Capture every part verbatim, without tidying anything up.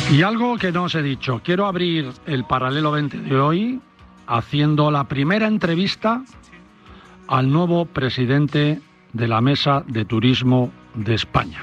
Y algo que no os he dicho, quiero abrir el Paralelo veinte de hoy haciendo la primera entrevista al nuevo presidente de la Mesa de Turismo de España.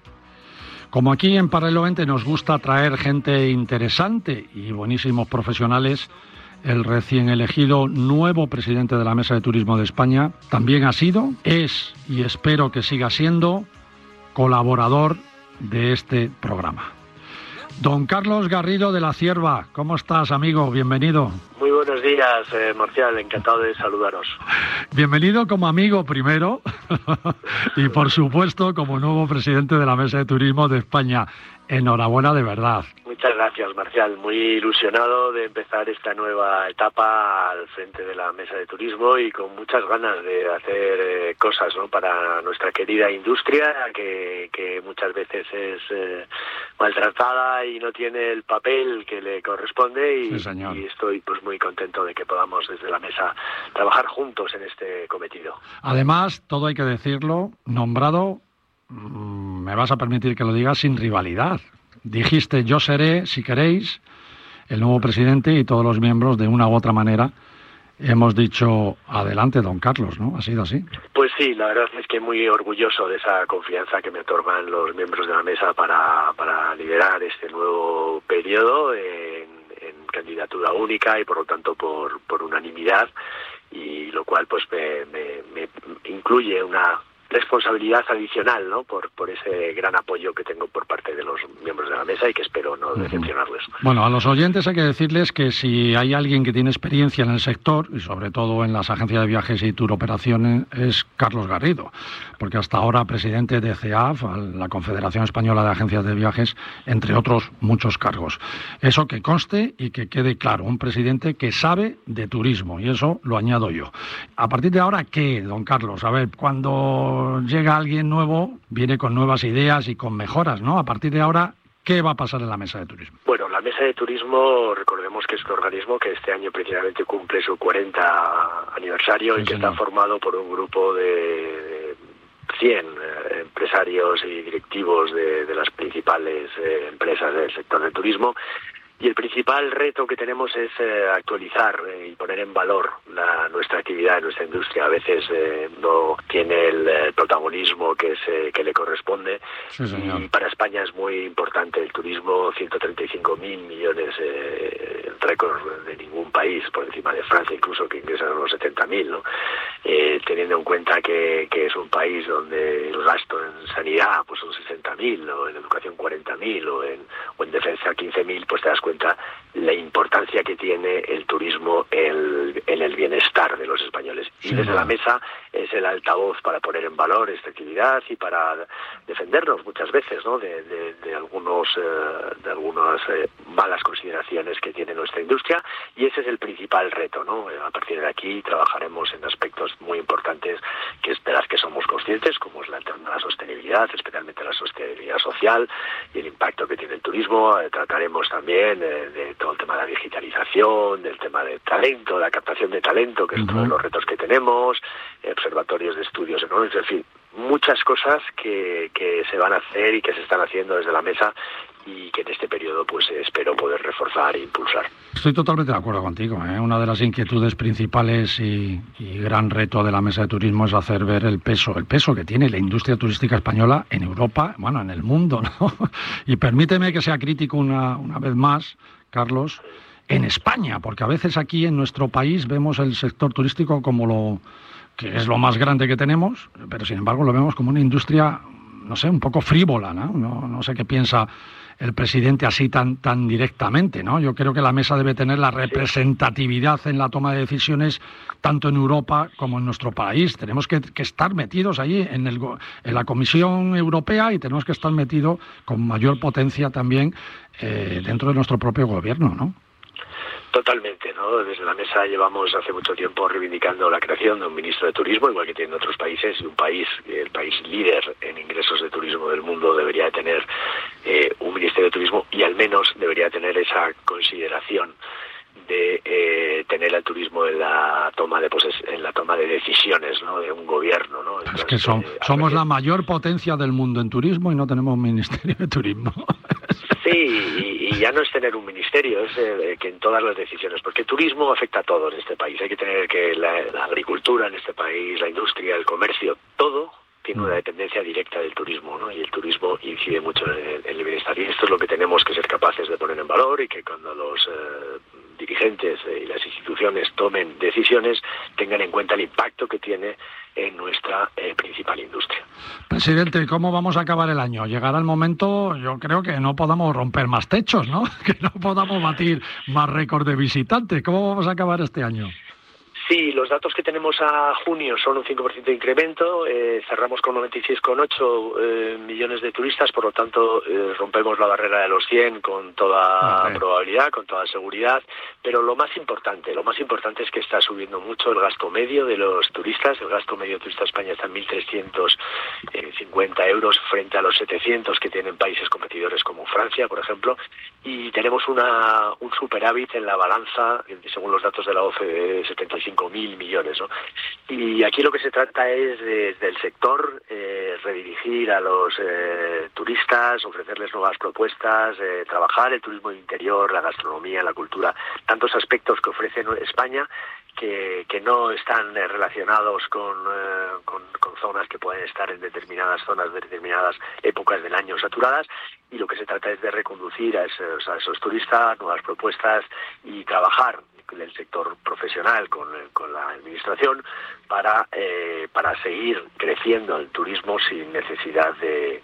Como aquí en Paralelo veinte nos gusta traer gente interesante y buenísimos profesionales, el recién elegido nuevo presidente de la Mesa de Turismo de España también ha sido, es y espero que siga siendo colaborador de este programa. Don Carlos Garrido de la Cierva, ¿cómo estás, amigo? Bienvenido. Muy buenos días, eh, Marcial, encantado de saludaros. Bienvenido como amigo primero y por supuesto como nuevo presidente de la Mesa de Turismo de España. Enhorabuena de verdad. Muchas gracias, Marcial. Muy ilusionado de empezar esta nueva etapa al frente de la Mesa de Turismo y con muchas ganas de hacer eh, cosas, ¿no?, para nuestra querida industria, que, que muchas veces es eh, maltratada y no tiene el papel que le corresponde. Y, sí, y estoy pues muy contento de que podamos desde la Mesa trabajar juntos en este cometido. Además, todo hay que decirlo, nombrado, me vas a permitir que lo diga, sin rivalidad. Dijiste, yo seré, si queréis, el nuevo presidente, y todos los miembros, de una u otra manera, hemos dicho, adelante, don Carlos, ¿no? ¿Ha sido así? Pues sí, la verdad es que muy orgulloso de esa confianza que me otorgan los miembros de la mesa para, para liderar este nuevo periodo en, en candidatura única y, por lo tanto, por, por unanimidad, y lo cual pues me, me, me incluye una responsabilidad adicional, ¿no?, por por ese gran apoyo que tengo por parte de los miembros de la mesa y que espero no decepcionarles. Bueno, a los oyentes hay que decirles que si hay alguien que tiene experiencia en el sector, y sobre todo en las agencias de viajes y tour operaciones, es Carlos Garrido, porque hasta ahora presidente de C E A F, la Confederación Española de Agencias de Viajes, entre otros muchos cargos. Eso que conste y que quede claro, un presidente que sabe de turismo, y eso lo añado yo. A partir de ahora, ¿qué, don Carlos? A ver, cuando llega alguien nuevo, viene con nuevas ideas y con mejoras, ¿no? A partir de ahora, ¿qué va a pasar en la Mesa de Turismo? Bueno, la Mesa de Turismo, recordemos que es un organismo que este año precisamente cumple su cuarenta aniversario, sí, y que señor. Está formado por un grupo de cien eh, empresarios y directivos de, de las principales eh, empresas del sector del turismo. Y el principal reto que tenemos es eh, actualizar eh, y poner en valor la, nuestra actividad, nuestra industria. A veces eh, no tiene el, el protagonismo que, se, que le corresponde. Sí, señor. Y para España es muy importante el turismo, ciento treinta y cinco mil millones, eh, récord de ningún país, por encima de Francia incluso, que ingresan a los setenta mil, ¿no? Eh, teniendo en cuenta que, que es un país donde el gasto en sanidad pues son sesenta mil, o en educación cuarenta mil, o en, o en defensa quince mil, pues te das cuenta la importancia que tiene el turismo en, en el bienestar de los españoles. Y sí, desde la mesa es el altavoz para poner en valor esta actividad y para defendernos muchas veces, ¿no?, de, de, de algunos eh, de algunas eh, malas consideraciones que tiene nuestra industria, y ese es el principal reto, ¿no? A partir de aquí trabajaremos en aspectos muy importantes que es de las que somos conscientes, como es la, la sostenibilidad, especialmente la sostenibilidad social y el impacto que tiene el turismo. Eh, trataremos también de, de todo el tema de la digitalización, del tema del talento, la captación de talento, que es uno de los retos que tenemos, eh, observatorios de estudios económicos, en fin, muchas cosas que, que se van a hacer y que se están haciendo desde la mesa y que en este periodo pues espero poder reforzar e impulsar. Estoy totalmente de acuerdo contigo, ¿eh? Una de las inquietudes principales y, y gran reto de la Mesa de Turismo es hacer ver el peso, el peso que tiene la industria turística española en Europa, bueno, en el mundo, ¿no? Y permíteme que sea crítico una, una vez más, Carlos, en España, porque a veces aquí en nuestro país vemos el sector turístico como lo que es lo más grande que tenemos, pero sin embargo lo vemos como una industria, no sé, un poco frívola, ¿no? No, no sé qué piensa el presidente así tan tan directamente, ¿no? Yo creo que la mesa debe tener la representatividad en la toma de decisiones tanto en Europa como en nuestro país. Tenemos que, que estar metidos allí en, el, en la Comisión Europea, y tenemos que estar metidos con mayor potencia también eh, dentro de nuestro propio gobierno, ¿no? Totalmente, ¿no? Desde la mesa llevamos hace mucho tiempo reivindicando la creación de un ministro de turismo, igual que tienen otros países, y un país, el país líder en ingresos de turismo del mundo, debería tener eh, un ministerio de turismo, y al menos debería tener esa consideración de eh, tener al turismo en la toma de poses en la toma de decisiones, ¿no?, de un gobierno, ¿no? Entonces, es que son, eh, somos que... la mayor potencia del mundo en turismo y no tenemos un ministerio de turismo. Sí, y, y ya no es tener un ministerio, es eh, que en todas las decisiones, porque el turismo afecta a todo en este país. Hay que tener que la, la agricultura en este país, la industria, el comercio, todo tiene una dependencia directa del turismo, ¿no? Y el turismo incide mucho en el, en el bienestar. Y esto es lo que tenemos que ser capaces de poner en valor, y que cuando los eh, dirigentes eh, y las instituciones tomen decisiones tengan en cuenta el impacto que tiene en nuestra eh, principal industria. Presidente, ¿cómo vamos a acabar el año? Llegará el momento, yo creo que no podamos romper más techos, ¿no? Que no podamos batir más récord de visitantes. ¿Cómo vamos a acabar este año? Sí, los datos que tenemos a junio son un cinco por ciento de incremento, eh, cerramos con noventa y seis coma ocho eh, millones de turistas, por lo tanto eh, rompemos la barrera de los cien con toda okay. probabilidad, con toda seguridad, pero lo más importante, lo más importante es que está subiendo mucho el gasto medio de los turistas. El gasto medio de turista de España está en mil trescientos cincuenta euros frente a los setecientos que tienen países competidores como Francia, por ejemplo, y tenemos una un superávit en la balanza, según los datos de la O C D E, de setenta y cinco mil millones, ¿no? Y aquí lo que se trata es desde el sector eh, redirigir a los eh, turistas, ofrecerles nuevas propuestas, eh, trabajar el turismo interior, la gastronomía, la cultura, tantos aspectos que ofrece España que, que no están eh, relacionados con, eh, con, con zonas que pueden estar en determinadas zonas, de determinadas épocas del año saturadas, y lo que se trata es de reconducir a esos, a esos turistas, nuevas propuestas, y trabajar del sector profesional con, con la administración para eh, para seguir creciendo el turismo sin necesidad de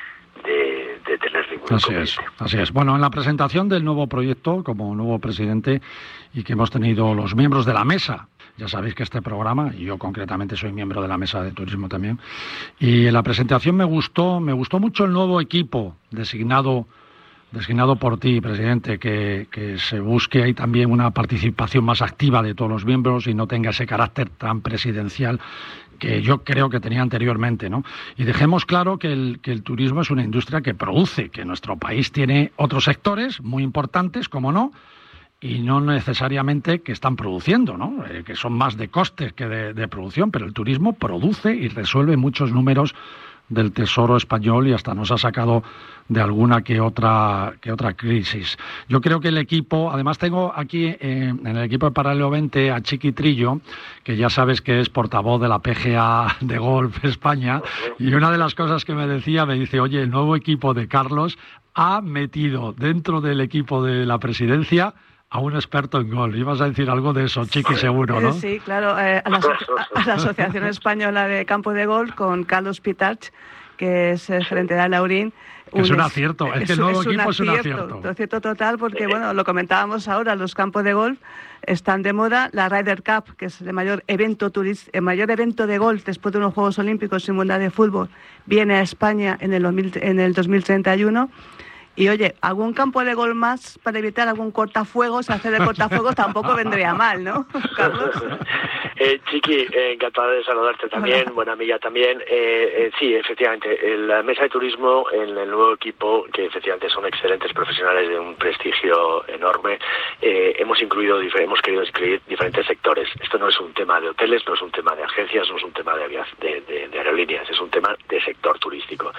de, de tener ningún así es, así es. Bueno, en la presentación del nuevo proyecto como nuevo presidente, y que hemos tenido los miembros de la mesa, ya sabéis que este programa, y yo concretamente soy miembro de la mesa de turismo también, y en la presentación me gustó me gustó mucho el nuevo equipo designado designado por ti, presidente, que, que se busque ahí también una participación más activa de todos los miembros y no tenga ese carácter tan presidencial que yo creo que tenía anteriormente, ¿no? Y dejemos claro que el, que el turismo es una industria que produce, que nuestro país tiene otros sectores muy importantes, como no, y no necesariamente que están produciendo, ¿no? Eh, que son más de costes que de, de producción, pero el turismo produce y resuelve muchos números del Tesoro español, y hasta nos ha sacado de alguna que otra que otra crisis. Yo creo que el equipo, además tengo aquí eh, en el equipo de Paralelo veinte a Chiqui Trillo, que ya sabes que es portavoz de la P G A de Golf España, y una de las cosas que me decía, me dice, oye, el nuevo equipo de Carlos ha metido dentro del equipo de la presidencia a un experto en golf. Ibas a decir algo de eso, Chiqui, seguro, ¿no? Sí, claro, eh, a, la, a la Asociación Española de Campo de Golf, con Carlos Pitarch, que es el gerente de Laurín. Un es un acierto, es, es que el nuevo es equipo es un acierto. Un acierto total, porque, bueno, lo comentábamos ahora, los campos de golf están de moda. La Ryder Cup, que es el mayor evento turist, el mayor evento de golf después de unos Juegos Olímpicos y Mundial de Fútbol, viene a España en el, en el dos mil treinta y uno. Y oye, algún campo de golf más para evitar algún cortafuegos, hacer de cortafuegos tampoco vendría mal, ¿no, Carlos? Eh, Chiqui, eh, encantado de saludarte también, Hola. Buena amiga también. Eh, eh, sí, efectivamente, en la mesa de turismo, en el nuevo equipo, que efectivamente son excelentes profesionales de un prestigio enorme, eh, hemos incluido, hemos querido incluir diferentes sectores. Esto no es un tema de hoteles, no es un tema de agencias, no es un tema de, de, de, de aerolíneas, es un tema de sector turístico.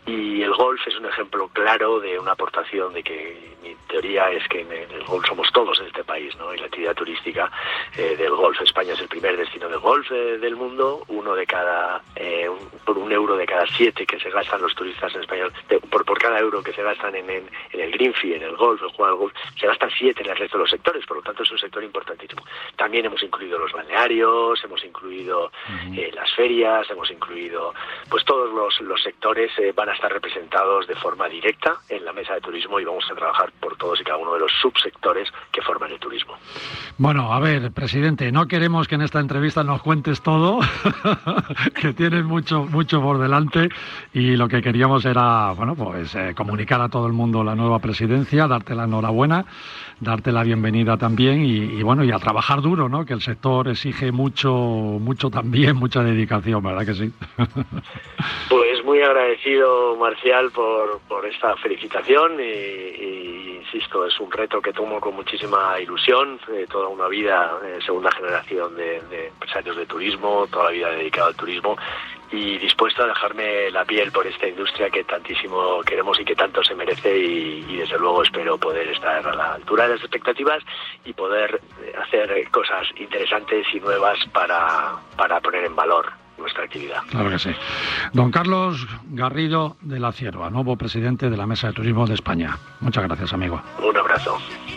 Y el golf es un ejemplo claro de una aportación de que mi teoría es que en el golf somos todos en este país, ¿no? Y la actividad turística eh, del golf, España es el primer destino del golf eh, del mundo. Uno de cada eh, un, por un euro de cada siete que se gastan los turistas en español, de, por por cada euro que se gastan en, en, en el green fee, en el golf, en jugar al golf, se gastan siete en el resto de los sectores. Por lo tanto es un sector importantísimo. También hemos incluido los balnearios, hemos incluido uh-huh. eh, las ferias, hemos incluido pues todos los, los sectores eh, van a estar representados de forma directa en la mesa de turismo, y vamos a trabajar por todos y cada uno de los subsectores que forman el turismo. Bueno, a ver, presidente, no queremos que en esta entrevista nos cuentes todo, que tienes mucho mucho por delante, y lo que queríamos era, bueno, pues eh, comunicar a todo el mundo la nueva presidencia, darte la enhorabuena, darte la bienvenida también, y, y bueno, y a trabajar duro, ¿no? Que el sector exige mucho, mucho también, mucha dedicación, ¿verdad que sí? Pues muy agradecido, Marcial, por, por esta felicitación y, y, insisto, es un reto que tomo con muchísima ilusión, eh, toda una vida, eh, segunda generación de, de empresarios de turismo, toda la vida dedicado al turismo y dispuesto a dejarme la piel por esta industria que tantísimo queremos y que tanto se merece y, y desde luego espero poder estar a la altura de las expectativas y poder hacer cosas interesantes y nuevas para, para poner en valor nuestra actividad. Claro que sí. Don Carlos Garrido de la Cierva, nuevo presidente de la Mesa de Turismo de España. Muchas gracias, amigo. Un abrazo.